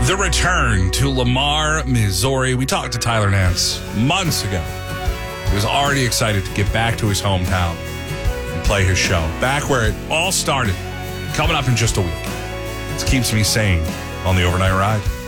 The return to Lamar, Missouri. We talked to Tyler Nance months ago. He was already excited to get back to his hometown and play his show. Back where it all started. Coming up in just a week. This keeps me sane on the overnight ride.